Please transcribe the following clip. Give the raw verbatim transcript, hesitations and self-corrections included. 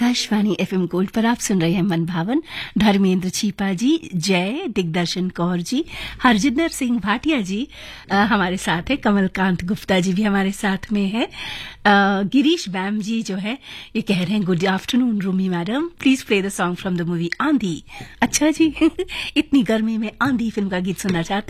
Akashvani FM gold पर आप सुन रहे हैं मन भावन। धर्मेंद्र चीपा जी, जय, दिग्दर्शन कौर जी, हरजिंदर सिंह भाटिया जी आ, हमारे साथ है। कमलकांत गुप्ता जी भी हमारे साथ में है। आ, गिरीश बैम जी जो है ये कह रहे हैं good afternoon Rumi madam, please play the song from the movie आंधी। अच्छा जी इतनी गर्मी में आंधी फिल्म का गीत सुनना चाहते